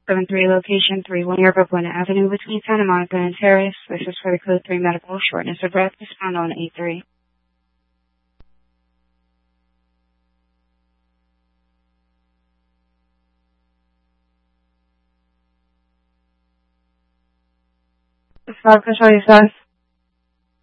7-3 location 31 Yerba Buena Avenue between Santa Monica and Terrace. This is for the Code 3 medical. Shortness of breath is found on 8-3. Vodka, ¿estás?